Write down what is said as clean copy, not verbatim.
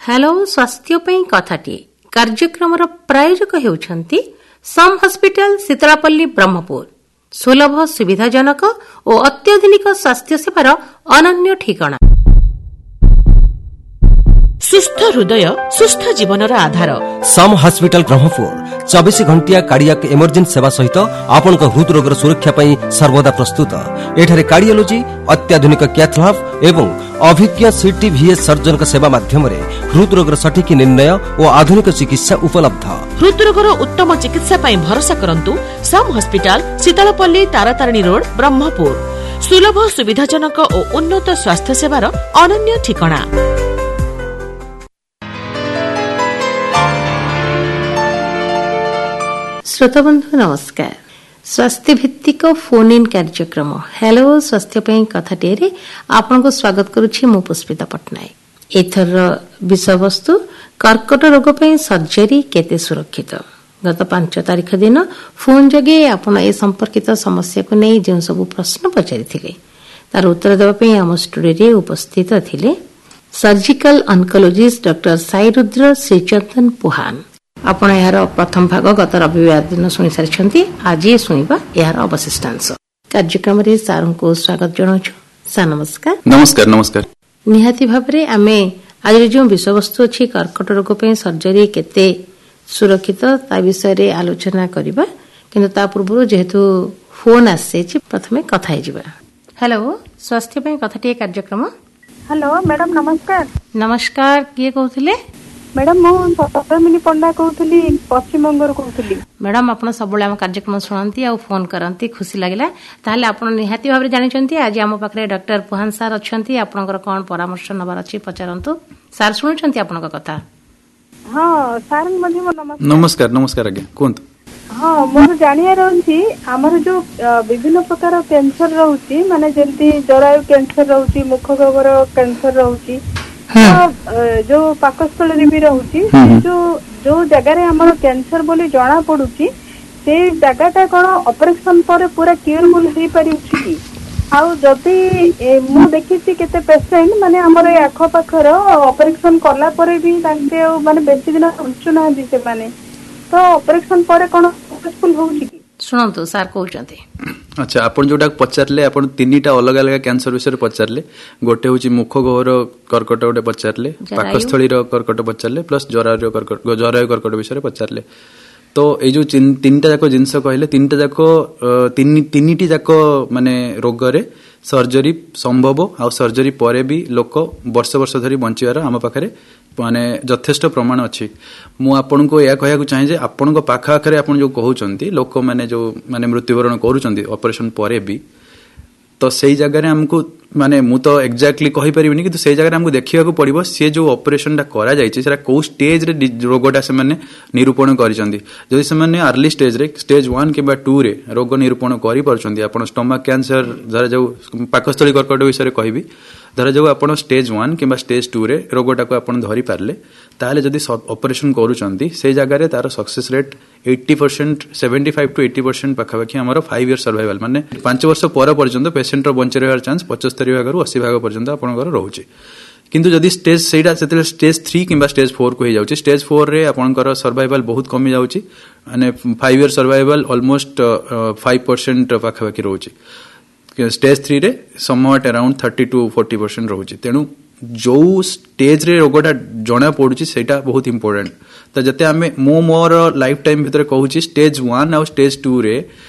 Hello स्वास्थ्य ପାଇଁ କଥାଟିଏ କାର୍ଯ୍ୟକ୍ରମର ପ୍ରାୟୋଜକ ହେଉଛନ୍ତି ସମ୍ ହସ୍ପିଟାଲ ଶୀତଳାପଲ୍ଲୀ ବ୍ରହ୍ମପୁର। ସୁଲଭ ସୁବିଧାଜନକ ଓ ଅତ୍ୟାଧୁନିକ ସ୍ୱାସ୍ଥ୍ୟ ସେବାର ଅନନ୍ୟ ଠିକଣା। ସୁସ୍ଥ ହୃଦୟ ସୁସ୍ଥ ଜୀବନର ଆଧାର। ସମ୍ ହସ୍ପିଟାଲ ବ୍ରହ୍ମପୁର 24 ଘଣ୍ଟିଆ କାର୍ଡିଆକ୍ ଏମର୍ଜେନ୍ସି ସେବା ସହିତ ଆପଣଙ୍କ ହୃଦରୋଗର ସୁରକ୍ଷା ପାଇଁ ସର୍ବଦା ପ୍ରସ୍ତୁତ। ଏଠାରେ କାର୍ଡିଓଲୋଜି, ଅତ୍ୟାଧୁନିକ କ୍ୟାଥ୍ ଲ୍ୟାବ୍ ଏବଂ ଅଭିଜ୍ଞ CTVS ସର୍ଜନଙ୍କ ସେବା ମାଧ୍ୟମରେ ହୃଦରୋଗର ସଠିକ୍ ନିର୍ଣ୍ଣୟ ଓ ଆଧୁନିକ ଚିକିତ୍ସା ଉପଲବ୍ଧ। ହୃଦରୋଗର ଉତ୍ତମ ଚିକିତ୍ସା ପାଇଁ ଭରସା କରନ୍ତୁ ସମ୍ ହସ୍ପିଟାଲ ଶୀତଳପଲ୍ଲୀ ତାରାତାରିଣୀ ରୋଡ୍ ବ୍ରହ୍ମପୁର। ସୁଲଭ ସୁବିଧାଜନକ ଓ ଉନ୍ନତ ସ୍ୱାସ୍ଥ୍ୟ ସେବାର ଅନନ୍ୟ ଠିକଣା। श्रोताबंधु नमस्कार। स्वास्थ्य भित्तिक फोन इन कार्यक्रम हेलो स्वास्थ्य ପାଇଁ କଥାଟିଏ ଆପଣଙ୍କୁ ସ୍ୱାଗତ କରୁଛି ମୁଁ ପୁଷ୍ପିତା ପଟ୍ଟନାୟକ। ଏଥର ବିଷୟବସ୍ତୁ କର୍କଟ ରୋଗ ପାଇଁ ସର୍ଜରୀ କେତେ ସୁରକ୍ଷିତ। ଗତ 5 ତାରିଖ ଦିନ ଫୋନ ଯୋଗେ ଆପଣ ଏ ସମ୍ପର୍କିତ ସମସ୍ୟାକୁ ନେଇ ଯେଉଁ ସବୁ ପ୍ରଶ୍ନ ପଚାରିଥିଲେ ତାର ଉତ୍ତର ଦେବା ପାଇଁ ଆମ ଷ୍ଟୁଡିଓରେ ଉପସ୍ଥିତ ଥିଲେ सर्जिकल ऑन्कोलॉजिस्ट डॉक्टर साईरुद्र श्रीचंदन पुहान। आपण यार प्रथम भाग गत रविवार दिन शुणी सारी आज शुणा यार अवशिष्टांश। कार्यक्रम रे सार को स्वागत जनाऊँ। सार नमस्कार। नमस्कार नमस्कार। निहाती भाव में आम आज जो विषय वस्तु अच्छी कर्कट रोग पर सर्जरी केते सुरक्षित ता विषय रे आलोचना करबा किंतु ता पूर्व जेहेतु फोन आसे प्रथमे कथा हेलो स्वास्थ्य पे कथाटिए कार्यक्रम। हेलो मैडम नमस्कार। नमस्कार किए कहते मैडम मु सप्तमिनी पंडा कहती पश्चिम बंगर कहती। मैडम आप सब कार्यक्रम शुणती आ फोन करती खुशी लगे ताहले आप निहाती भाव जानी आज आम पाखे डॉक्टर पुहान सार अच्छा आपंकर कौन परामर्श नबार अच्छी पचारतु। सार शुणुंट आप कथा। हाँ सार नमस्कार नमस्कार आज्ञा कहतु। हाँ मोर जानियार अछि हमर जो विभिन्न प्रकार कैंसर रहउची माने जेंती जरायु कैंसर रहउची मुखगह्वर कैंसर रहउची जो पाकस्थल रे भी रहउची जो जो जगह रे हमर कैंसर बोली जाना पडुची से जगहटा कोन ऑपरेशन पर पूरा क्यूरेबल हे परिउची की आउ जति मु देखिछि केते पेशेंट माने हमर आख पाखर ऑपरेशन करला परे भी तांते माने बेसी दिन उच्च ना दिसे माने तो ऑपरेशन पर कोन सक्सेसफुल होउची की सुनंतु सार कहउचंती। अच्छा आपण जोटा पचारले आपण तीनटा अलग अलग कैंसर विषय पचारले गोटे होची मुखगह्वर कर्कट गोटे पचारले पाकस्थली रो कर्कट पचारले प्लस जरायु कर्कट विषय पचारले। तो ए जो तीनटा जाको जिंस कहले तीनटा जाको तीनटी जाको माने रोग रे सर्जरी संभव आ सर्जरी परे भी लोक वर्ष वर्ष धरी बंचिबार आम पाखरे माने यथेष्ट प्रमाण अच्छी। मु आपन को या कहया को चाहे जे आपन को पाखा आखरे आपन जो कहउचंती लोक माने जो माने मृत्युवरण करूचंती ऑपरेशन परे भी तो सही जगह रे हमको माने मु तो एक्जेक्टली कहि परिबिनी कि सही जगह रे हमको देखिया को पड़िबो से जो ऑपरेशन टा करा जायछि सेरा को स्टेज रे रोगटा से माने निरूपण करिसंती। जदि से माने अर्ली स्टेज रे स्टेज 1 किबा 2 रे रोग निरूपण करि परछंती आपण स्टमक कैंसर जरा जो पाकस्थली कर्कट विषय रे कहबी धरा जो आपण स्टेज 1 किबा स्टेज 2 रे रोगटा को आपण धरि पारले ताले जदि ऑपरेशन करूचंती से जगह रे तार सक्सेस रेट 80% 75 to 80% पाखापाखि हमर 5 इयर सर्वाइवल माने 5 वर्ष पर पर्यंत पेशेंट रो बंचे रहर चांस 75 भाग रु 80 भाग पर्यंत आपनकर रहउची। किंतु जदि स्टेज सेटा सेते स्टेज 3 किबा स्टेज 4 को हे जाउची स्टेज 4 रे आपनकर सर्वाइवल बहुत कमी जाउची माने 5 इयर सर्वाइवल ऑलमोस्ट 5% पाखापाखि रहउची। स्टेज 3 रे समवट अराउंड 30 to 40% रहउची। तेनु जो स्टेज रे रोगटा जणा पडुची सेटा बहुत इंपोर्टेंट। तो जते हमें मोर लाइफ टाइम भीतर कहूची स्टेज 1 और स्टेज 2 रे